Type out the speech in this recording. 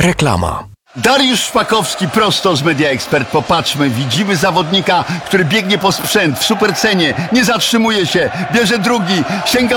Reklama. Dariusz Szpakowski prosto z Media Expert. Popatrzmy, widzimy zawodnika, który biegnie po sprzęt w supercenie, nie zatrzymuje się, bierze drugi, sięga